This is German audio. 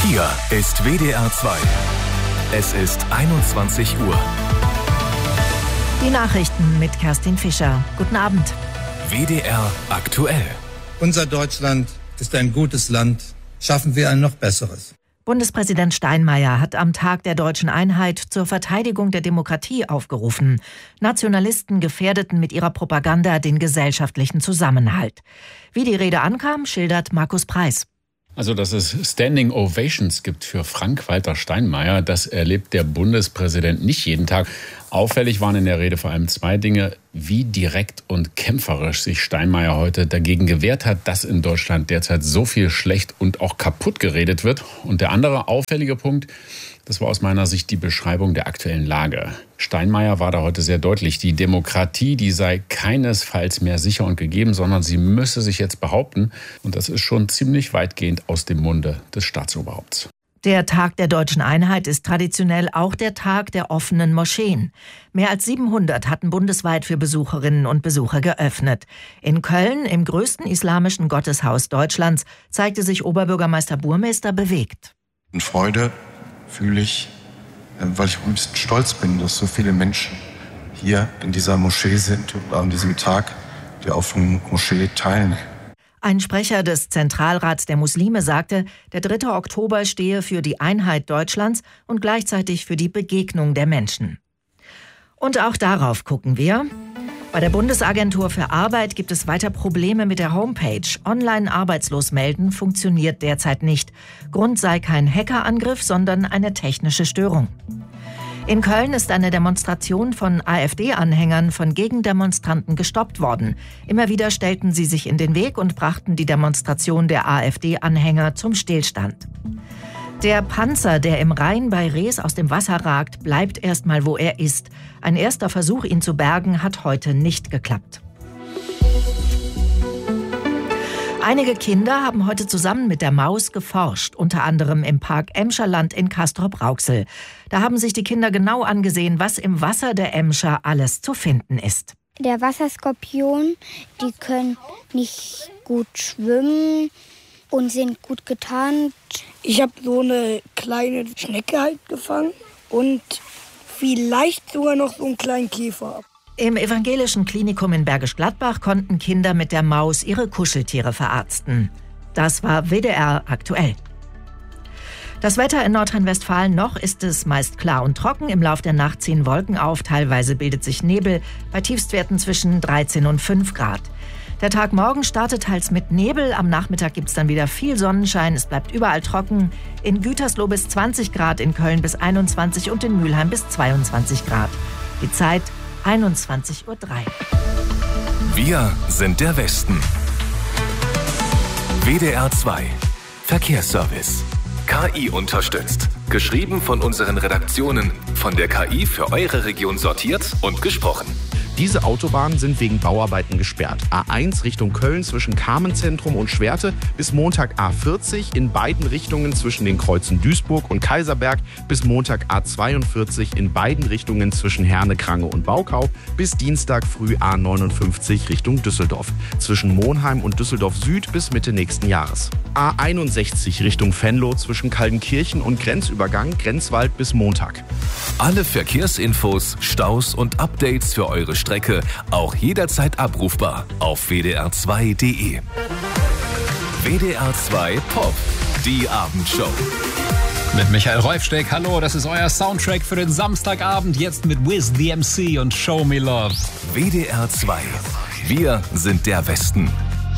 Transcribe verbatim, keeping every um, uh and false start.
Hier ist W D R zwei. Es ist einundzwanzig Uhr. Die Nachrichten mit Kerstin Fischer. Guten Abend. W D R aktuell. Unser Deutschland ist ein gutes Land. Schaffen wir ein noch besseres. Bundespräsident Steinmeier hat am Tag der deutschen Einheit zur Verteidigung der Demokratie aufgerufen. Nationalisten gefährdeten mit ihrer Propaganda den gesellschaftlichen Zusammenhalt. Wie die Rede ankam, schildert Markus Preis. Also, dass es Standing Ovations gibt für Frank-Walter Steinmeier, das erlebt der Bundespräsident nicht jeden Tag. Auffällig waren in der Rede vor allem zwei Dinge: wie direkt und kämpferisch sich Steinmeier heute dagegen gewehrt hat, dass in Deutschland derzeit so viel schlecht und auch kaputt geredet wird. Und der andere auffällige Punkt, das war aus meiner Sicht die Beschreibung der aktuellen Lage. Steinmeier war da heute sehr deutlich. Die Demokratie, die sei keinesfalls mehr sicher und gegeben, sondern sie müsse sich jetzt behaupten. Und das ist schon ziemlich weitgehend aus dem Munde des Staatsoberhaupts. Der Tag der deutschen Einheit ist traditionell auch der Tag der offenen Moscheen. Mehr als siebenhundert hatten bundesweit für Besucherinnen und Besucher geöffnet. In Köln, im größten islamischen Gotteshaus Deutschlands, zeigte sich Oberbürgermeister Burmester bewegt. Und Freude fühle ich, weil ich auch ein bisschen stolz bin, dass so viele Menschen hier in dieser Moschee sind und an diesem Tag die offenen Moschee teilnehmen. Ein Sprecher des Zentralrats der Muslime sagte, der dritte Oktober stehe für die Einheit Deutschlands und gleichzeitig für die Begegnung der Menschen. Und auch darauf gucken wir. Bei der Bundesagentur für Arbeit gibt es weiter Probleme mit der Homepage. Online arbeitslos melden funktioniert derzeit nicht. Grund sei kein Hackerangriff, sondern eine technische Störung. In Köln ist eine Demonstration von AfD-Anhängern von Gegendemonstranten gestoppt worden. Immer wieder stellten sie sich in den Weg und brachten die Demonstration der AfD-Anhänger zum Stillstand. Der Panzer, der im Rhein bei Rees aus dem Wasser ragt, bleibt erstmal, wo er ist. Ein erster Versuch, ihn zu bergen, hat heute nicht geklappt. Einige Kinder haben heute zusammen mit der Maus geforscht, unter anderem im Park Emscherland in Castrop-Rauxel. Da haben sich die Kinder genau angesehen, was im Wasser der Emscher alles zu finden ist. Der Wasserskorpion, die können nicht gut schwimmen und sind gut getarnt. Ich habe so eine kleine Schnecke halt gefangen und vielleicht sogar noch so einen kleinen Käfer. Im evangelischen Klinikum in Bergisch Gladbach konnten Kinder mit der Maus ihre Kuscheltiere verarzten. Das war W D R aktuell. Das Wetter in Nordrhein-Westfalen: noch ist es meist klar und trocken. Im Lauf der Nacht ziehen Wolken auf, teilweise bildet sich Nebel, bei Tiefstwerten zwischen dreizehn und fünf Grad. Der Tag morgen startet teils mit Nebel, am Nachmittag gibt es dann wieder viel Sonnenschein, es bleibt überall trocken. In Gütersloh bis zwanzig Grad, in Köln bis einundzwanzig und in Mülheim bis zweiundzwanzig Grad. Die Zeit einundzwanzig Uhr drei. Wir sind der Westen. W D R zwei Verkehrsservice. K I unterstützt. Geschrieben von unseren Redaktionen. Von der K I für eure Region sortiert und gesprochen. Diese Autobahnen sind wegen Bauarbeiten gesperrt. A eins Richtung Köln zwischen Carmenzentrum und Schwerte bis Montag A vierzig, in beiden Richtungen zwischen den Kreuzen Duisburg und Kaiserberg bis Montag A zweiundvierzig, in beiden Richtungen zwischen Herne, Krange und Baukau bis Dienstag früh A neunundfünfzig Richtung Düsseldorf, zwischen Monheim und Düsseldorf Süd bis Mitte nächsten Jahres. A einundsechzig Richtung Venlo zwischen Kaldenkirchen und Grenzübergang Grenzwald bis Montag. Alle Verkehrsinfos, Staus und Updates für eure Strecke auch jederzeit abrufbar auf w d r zwei punkt d e. W D R zwei Pop, die Abendshow. Mit Michael Reufsteck. Hallo, das ist euer Soundtrack für den Samstagabend. Jetzt mit Wiz the M C und Show Me Love. W D R zwei. Wir sind der Westen.